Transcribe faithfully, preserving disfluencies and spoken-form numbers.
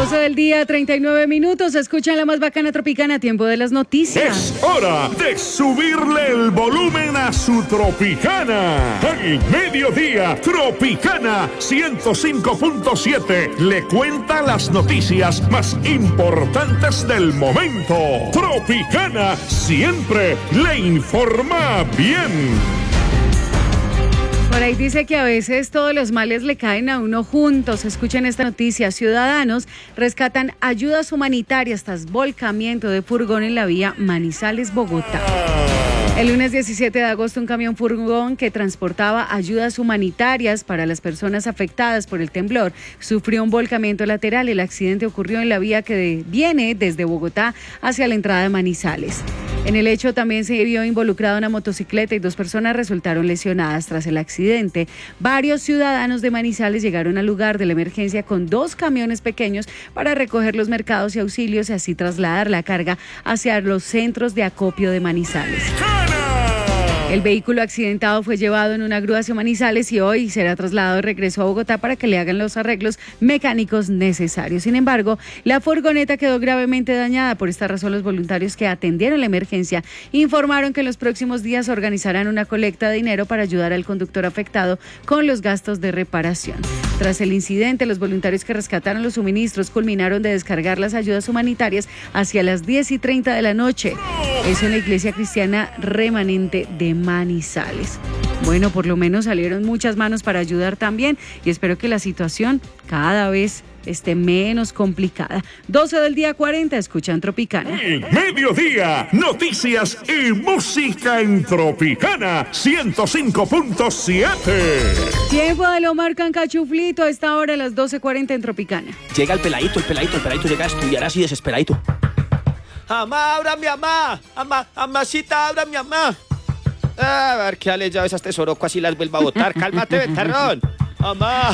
doce del día, treinta y nueve minutos. Escuchan la más bacana Tropicana, tiempo de las noticias. Es hora de subirle el volumen a su Tropicana. Al mediodía, Tropicana ciento cinco punto siete le cuenta las noticias más importantes del momento. Tropicana siempre le informa bien. Por ahí dice que a veces todos los males le caen a uno juntos. Escuchen esta noticia. Ciudadanos rescatan ayudas humanitarias tras volcamiento de furgón en la vía Manizales-Bogotá. El lunes diecisiete de agosto, un camión furgón que transportaba ayudas humanitarias para las personas afectadas por el temblor sufrió un volcamiento lateral. El accidente ocurrió en la vía que viene desde Bogotá hacia la entrada de Manizales. En el hecho también se vio involucrada una motocicleta y dos personas resultaron lesionadas. Tras el accidente, varios ciudadanos de Manizales llegaron al lugar de la emergencia con dos camiones pequeños para recoger los mercados y auxilios y así trasladar la carga hacia los centros de acopio de Manizales. El vehículo accidentado fue llevado en una grúa hacia Manizales y hoy será trasladado de regreso a Bogotá para que le hagan los arreglos mecánicos necesarios. Sin embargo, la furgoneta quedó gravemente dañada. Por esta razón, los voluntarios que atendieron la emergencia informaron que en los próximos días organizarán una colecta de dinero para ayudar al conductor afectado con los gastos de reparación. Tras el incidente, los voluntarios que rescataron los suministros culminaron de descargar las ayudas humanitarias hacia las diez y treinta de la noche. Es una iglesia cristiana remanente de Manizales. Bueno, por lo menos salieron muchas manos para ayudar también y espero que la situación cada vez esté menos complicada. doce del día cuarenta, escuchan Tropicana. Mediodía, noticias y música en Tropicana ciento cinco punto siete. Tiempo de lo marcan cachuflito a esta hora, a las doce cuarenta en Tropicana. Llega el peladito, el peladito, el peladito llega a estudiar así desesperadito. Amá, abra mi amá, amá, amasita, abra mi amá. A ver qué ale llaves a este soroco así las vuelva a botar. Cálmate, betarrón. Amá.